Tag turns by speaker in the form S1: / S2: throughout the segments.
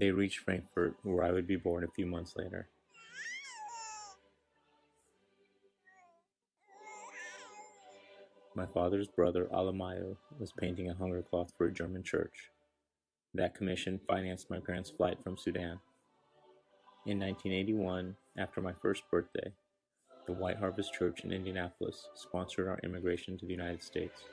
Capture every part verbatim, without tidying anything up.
S1: They reached Frankfurt, where I would be born a few months later. My father's brother, Alamayo, was painting a hunger cloth for a German church. That commission financed my parents' flight from Sudan. In nineteen eighty-one, after my first birthday, the White Harvest Church in Indianapolis sponsored our immigration to the United States.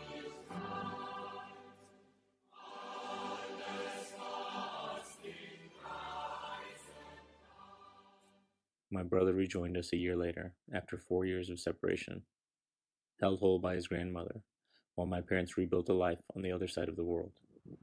S1: My brother rejoined us a year later, after four years of separation, held whole by his grandmother, while my parents rebuilt a life on the other side of the world.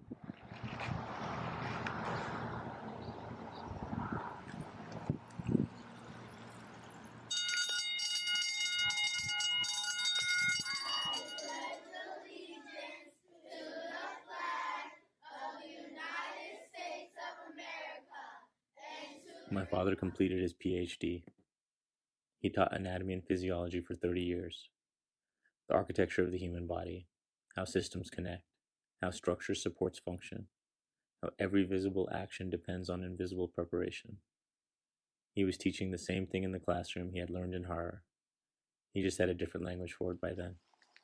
S1: My father completed his P H D. He taught anatomy and physiology for thirty years. The architecture of the human body, how systems connect, how structure supports function, how every visible action depends on invisible preparation. He was teaching the same thing in the classroom he had learned in Harrer. He just had a different language for it by then.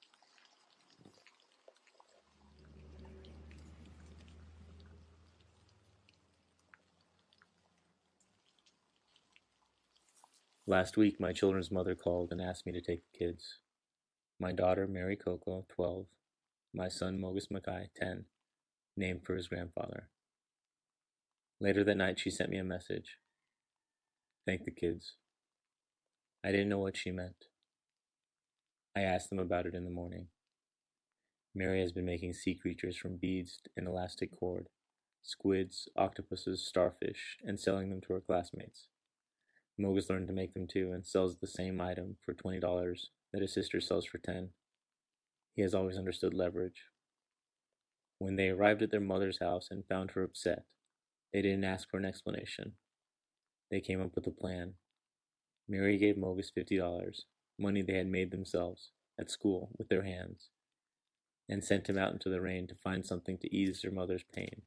S1: Last week, my children's mother called and asked me to take the kids. My daughter, Mary Coco, twelve, my son, Mogus Mackay, ten, named for his grandfather. Later that night, she sent me a message. Thank the kids. I didn't know what she meant. I asked them about it in the morning. Mary has been making sea creatures from beads and elastic cord, squids, octopuses, starfish, and selling them to her classmates. Mogus learned to make them too and sells the same item for twenty dollars that his sister sells for ten dollars. He has always understood leverage. When they arrived at their mother's house and found her upset, they didn't ask for an explanation. They came up with a plan. Mary gave Mogus fifty dollars, money they had made themselves, at school, with their hands, and sent him out into the rain to find something to ease their mother's pain.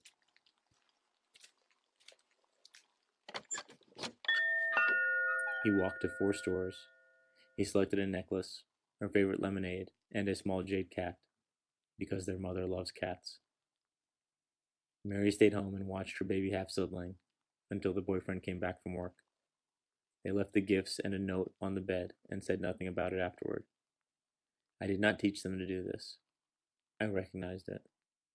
S1: He walked to four stores. He selected a necklace, her favorite lemonade, and a small jade cat, because their mother loves cats. Mary stayed home and watched her baby half-sibling until the boyfriend came back from work. They left the gifts and a note on the bed and said nothing about it afterward. I did not teach them to do this. I recognized it.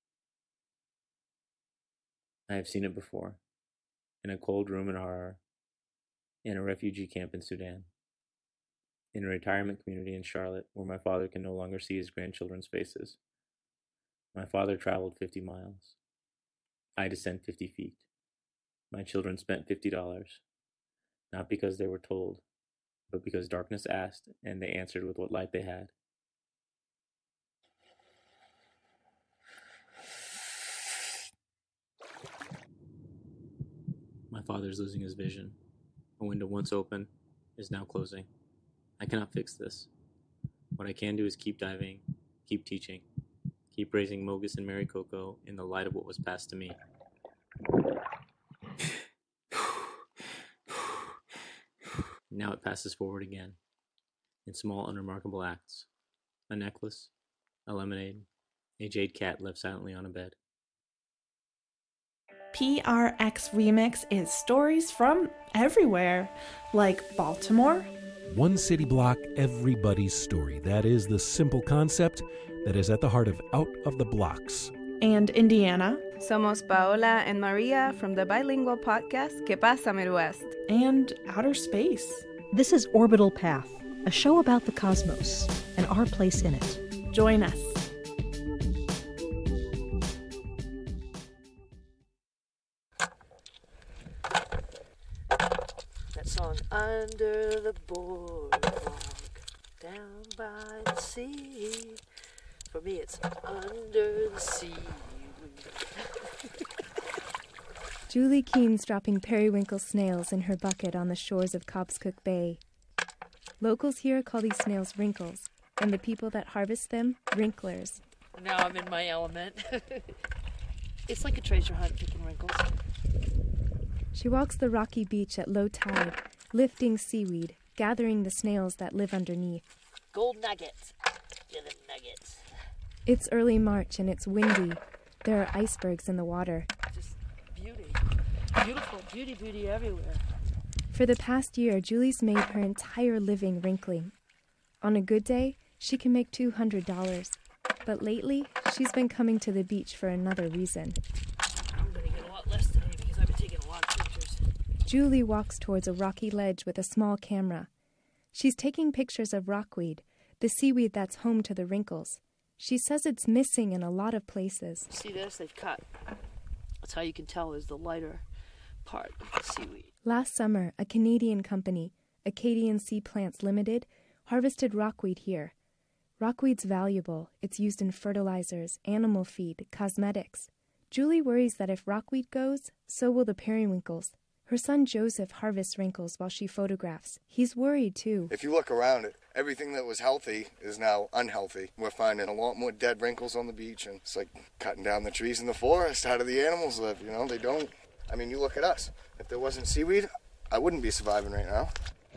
S1: I have seen it before, in a cold room in Harare, in a refugee camp in Sudan, in a retirement community in Charlotte where my father can no longer see his grandchildren's faces. My father traveled fifty miles. I descend fifty feet. My children spent fifty dollars, not because they were told, but because darkness asked and they answered with what light they had. My father is losing his vision. A window once open is now closing. I cannot fix this. What I can do is keep diving, keep teaching, keep raising Mogus and Mary Coco in the light of what was passed to me. Now it passes forward again, in small, unremarkable acts. A necklace, a lemonade, a jade cat left silently on a bed.
S2: P R X Remix is stories from everywhere, like Baltimore.
S3: One city block, everybody's story. That is the simple concept that is at the heart of Out of the Blocks.
S2: And Indiana.
S4: Somos Paola and Maria from the bilingual podcast Que Pasa Midwest.
S2: And outer space.
S5: This is Orbital Path, a show about the cosmos and our place in it.
S2: Join us.
S6: That song, Under the Boardwalk, down by the sea. For me, it's Under the Sea.
S7: Julie Keene's dropping periwinkle snails in her bucket on the shores of Cobscook Bay. Locals here call these snails wrinkles, and the people that harvest them, wrinklers.
S6: Now I'm in my element. It's like a treasure hunt picking wrinkles.
S7: She walks the rocky beach at low tide, lifting seaweed, gathering the snails that live underneath.
S6: Gold nuggets. Yeah, the nuggets.
S7: It's early March and it's windy. There are icebergs in the water.
S6: Just beauty. Beautiful, beauty, beauty everywhere.
S7: For the past year, Julie's made her entire living wrinkling. On a good day, she can make two hundred dollars. But lately, she's been coming to the beach for another reason.
S6: I'm going to get a lot less today because I've been taking a lot of pictures.
S7: Julie walks towards a rocky ledge with a small camera. She's taking pictures of rockweed, the seaweed that's home to the wrinkles. She says it's missing in a lot of places.
S6: See this? They've cut. That's how you can tell is the lighter part of the seaweed.
S7: Last summer, a Canadian company, Acadian Sea Plants Limited, harvested rockweed here. Rockweed's valuable. It's used in fertilizers, animal feed, cosmetics. Julie worries that if rockweed goes, so will the periwinkles. Her son Joseph harvests wrinkles while she photographs. He's worried, too.
S8: If you look around it, everything that was healthy is now unhealthy. We're finding a lot more dead wrinkles on the beach, and it's like cutting down the trees in the forest. How do the animals live? You know, they don't. I mean, you look at us. If there wasn't seaweed, I wouldn't be surviving right now.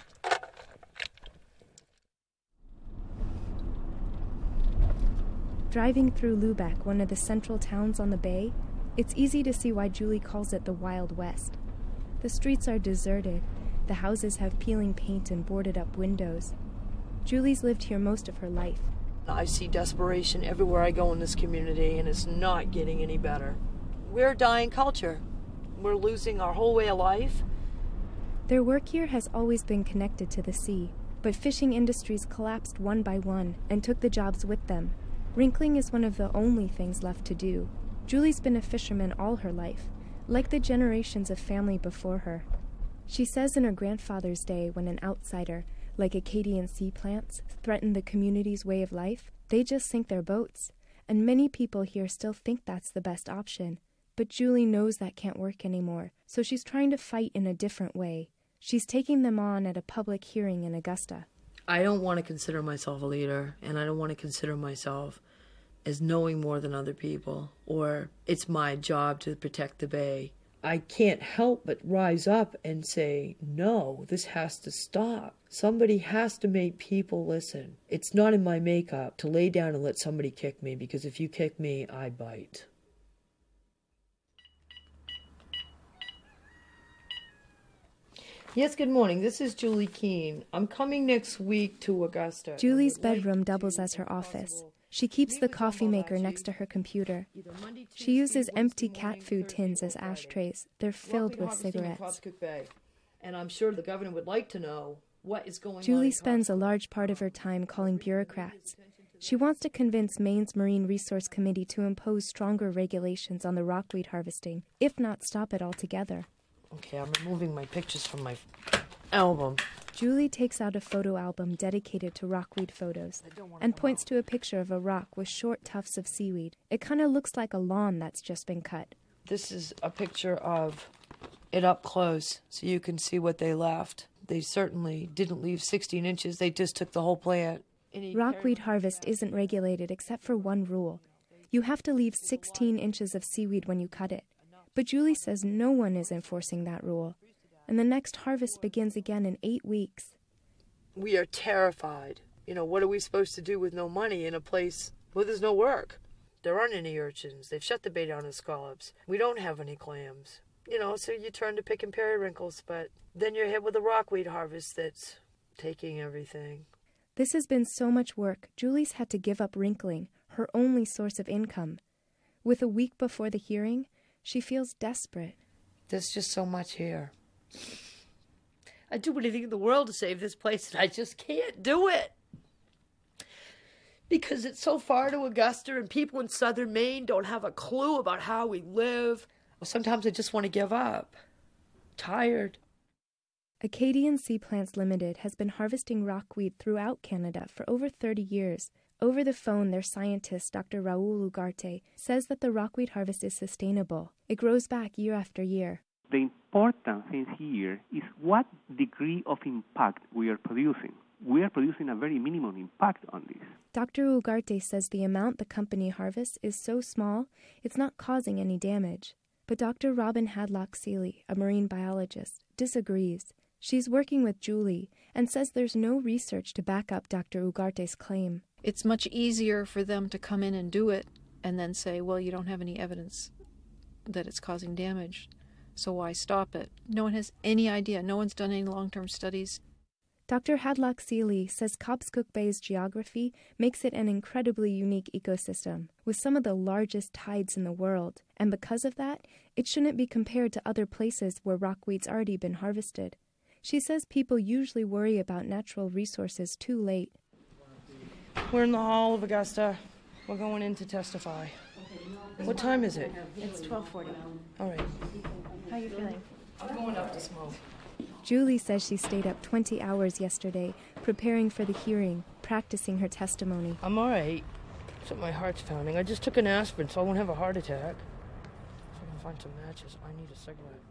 S7: Driving through Lubeck, one of the central towns on the bay, it's easy to see why Julie calls it the Wild West. The streets are deserted. The houses have peeling paint and boarded-up windows. Julie's lived here most of her life.
S6: I see desperation everywhere I go in this community, and it's not getting any better. We're a dying culture. We're losing our whole way of life.
S7: Their work here has always been connected to the sea, but fishing industries collapsed one by one and took the jobs with them. Wrinkling is one of the only things left to do. Julie's been a fisherman all her life, like the generations of family before her. She says in her grandfather's day, when an outsider, like Acadian Sea Plants, threatened the community's way of life, they just sink their boats. And many people here still think that's the best option. But Julie knows that can't work anymore, so she's trying to fight in a different way. She's taking them on at a public hearing in Augusta.
S6: I don't want to consider myself a leader, and I don't want to consider myself as knowing more than other people, or it's my job to protect the bay. I can't help but rise up and say, no, this has to stop. Somebody has to make people listen. It's not in my makeup to lay down and let somebody kick me, because if you kick me, I bite. Yes, good morning. This is Julie Keene. I'm coming next week to Augusta.
S7: Julie's bedroom doubles as her office. She keeps the coffee maker next to her computer. She uses empty cat food tins as ashtrays. They're filled with cigarettes.
S6: And I'm sure the governor would like to know what is going on.
S7: Julie spends a large part of her time calling bureaucrats. She wants to convince Maine's Marine Resource Committee to impose stronger regulations on the rockweed harvesting, if not stop it altogether.
S6: Okay, I'm removing my pictures from my album.
S7: Julie takes out a photo album dedicated to rockweed photos and points to a picture of a rock with short tufts of seaweed. It kind of looks like a lawn that's just been cut.
S6: This is a picture of it up close so you can see what they left. They certainly didn't leave sixteen inches. They just took the whole plant.
S7: Rockweed harvest isn't regulated except for one rule. You have to leave sixteen inches of seaweed when you cut it. But Julie says no one is enforcing that rule, and the next harvest begins again in eight weeks.
S6: We are terrified. You know, what are we supposed to do with no money in a place where there's no work? There aren't any urchins. They've shut the bay down in scallops. We don't have any clams. You know, so you turn to picking periwinkles, but then you're hit with a rockweed harvest that's taking everything.
S7: This has been so much work, Julie's had to give up wrinkling, her only source of income. With a week before the hearing, she feels desperate.
S6: There's just so much here. I'd do anything in the world to save this place, and I just can't do it. Because it's so far to Augusta, and people in southern Maine don't have a clue about how we live. Well, sometimes I just want to give up. Tired.
S7: Acadian Sea Plants Limited has been harvesting rockweed throughout Canada for over thirty years. Over the phone, their scientist, Doctor Raul Ugarte, says that the rockweed harvest is sustainable. It grows back year after year.
S9: The important thing here is what degree of impact we are producing. we are producing a very minimum impact on this.
S7: Doctor Ugarte says the amount the company harvests is so small, it's not causing any damage. But Doctor Robin Hadlock-Sealy, a marine biologist, disagrees. She's working with Julie and says there's no research to back up Doctor Ugarte's claim.
S10: It's much easier for them to come in and do it and then say, well, you don't have any evidence that it's causing damage, so why stop it? No one has any idea. No one's done any long-term studies.
S7: Doctor Hadlock-Sealy says Cobscook Bay's geography makes it an incredibly unique ecosystem, with some of the largest tides in the world, and because of that, it shouldn't be compared to other places where rockweed's already been harvested. She says people usually worry about natural resources too late.
S11: We're in the hall of Augusta. We're going in to testify. What time is it?
S4: It's twelve forty.
S11: All right.
S4: How are you feeling?
S11: I'm going up to smoke.
S7: Julie says she stayed up twenty hours yesterday, preparing for the hearing, practicing her testimony.
S11: I'm all right, except my heart's pounding. I just took an aspirin, so I won't have a heart attack. If I can find some matches, I need a cigarette.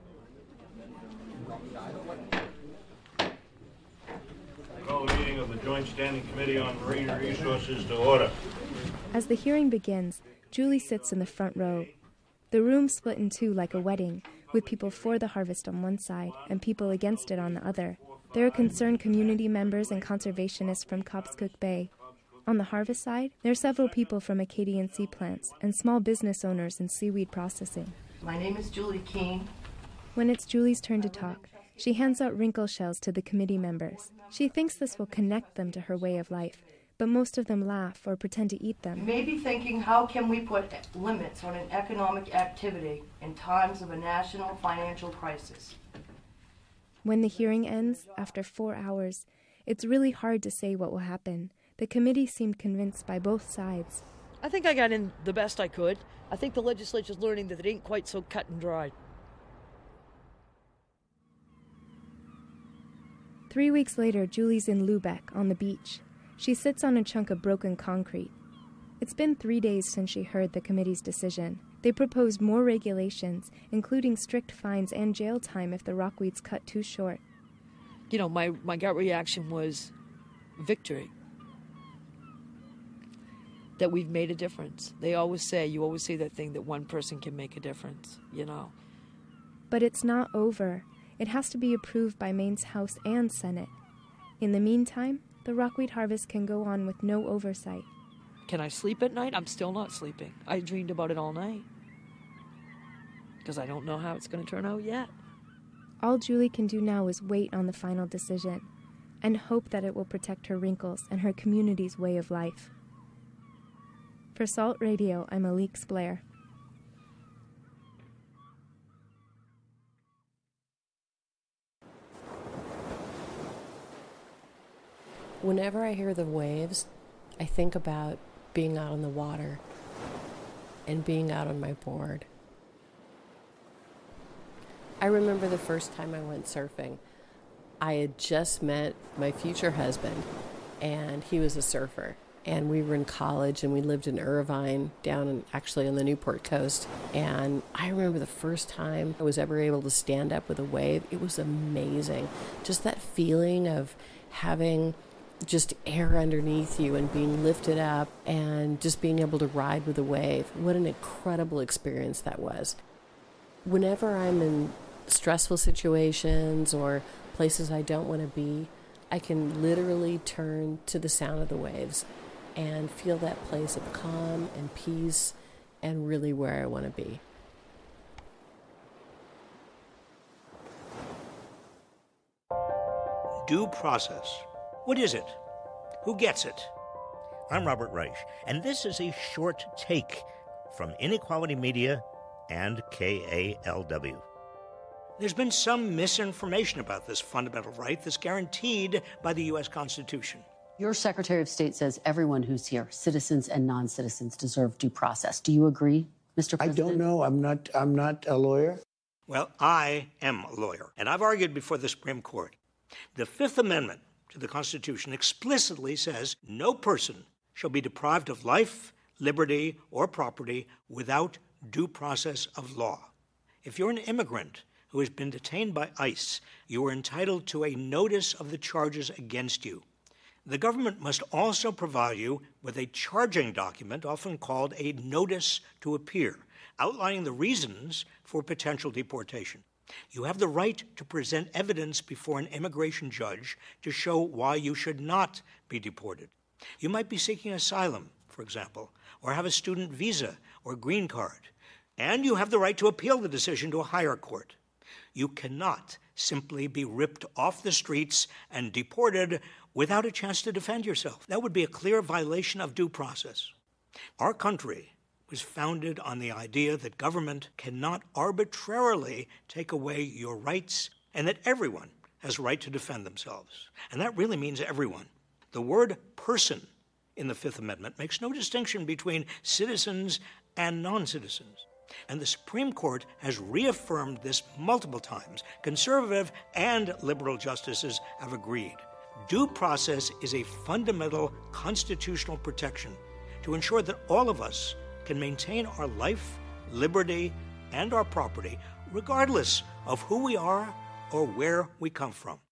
S12: Call the meeting of the Joint Standing Committee on Marine Resources to order.
S7: As the hearing begins, Julie sits in the front row. The room's split in two like a wedding, with people for the harvest on one side and people against it on the other. There are concerned community members and conservationists from Cobscook Bay. On the harvest side, there are several people from Acadian sea plants and small business owners in seaweed processing.
S11: My name is Julie Keene.
S7: When it's Julie's turn to talk, she hands out wrinkle shells to the committee members. She thinks this will connect them to her way of life, but most of them laugh or pretend to eat them.
S11: You may be thinking, how can we put limits on an economic activity in times of a national financial crisis?
S7: When the hearing ends, after four hours, it's really hard to say what will happen. The committee seemed convinced by both sides.
S11: I think I got in the best I could. I think the legislature's learning that it ain't quite so cut and dry.
S7: Three weeks later, Julie's in Lubeck on the beach. She sits on a chunk of broken concrete. It's been three days since she heard the committee's decision. They proposed more regulations, including strict fines and jail time if the rockweed's cut too short.
S6: You know, my, my gut reaction was victory. That we've made a difference. They always say, you always say that thing that one person can make a difference, you know.
S7: But it's not over. It has to be approved by Maine's House and Senate. In the meantime, the rockweed harvest can go on with no oversight.
S6: Can I sleep at night? I'm still not sleeping. I dreamed about it all night. Because I don't know how it's going to turn out yet.
S7: All Julie can do now is wait on the final decision and hope that it will protect her wrinkles and her community's way of life. For Salt Radio, I'm Alix Blair.
S13: Whenever I hear the waves, I think about being out on the water and being out on my board. I remember the first time I went surfing. I had just met my future husband, and he was a surfer. And we were in college, and we lived in Irvine, down in, actually on the Newport coast. And I remember the first time I was ever able to stand up with a wave. It was amazing. Just that feeling of having just air underneath you and being lifted up and just being able to ride with a wave. What an incredible experience that was. Whenever I'm in stressful situations or places I don't want to be, I can literally turn to the sound of the waves and feel that place of calm and peace and really where I want to be.
S14: Due process. What is it? Who gets it? I'm Robert Reich, and this is a short take from Inequality Media and K A L W. There's been some misinformation about this fundamental right that's guaranteed by the U S Constitution.
S15: Your Secretary of State says everyone who's here, citizens and non-citizens, deserve due process. Do you agree, Mister President?
S16: I don't know. I'm not, I'm not a lawyer.
S14: Well, I am a lawyer, and I've argued before the Supreme Court. The Fifth Amendment to the Constitution explicitly says no person shall be deprived of life, liberty, or property without due process of law. If you're an immigrant who has been detained by ICE, you are entitled to a notice of the charges against you. The government must also provide you with a charging document, often called a notice to appear, outlining the reasons for potential deportation. You have the right to present evidence before an immigration judge to show why you should not be deported. You might be seeking asylum, for example, or have a student visa or green card, and you have the right to appeal the decision to a higher court. You cannot simply be ripped off the streets and deported without a chance to defend yourself. That would be a clear violation of due process. Our country was founded on the idea that government cannot arbitrarily take away your rights and that everyone has a right to defend themselves. And that really means everyone. The word person in the Fifth Amendment makes no distinction between citizens and non-citizens. And the Supreme Court has reaffirmed this multiple times. Conservative and liberal justices have agreed. Due process is a fundamental constitutional protection to ensure that all of us can maintain our life, liberty, and our property, regardless of who we are or where we come from.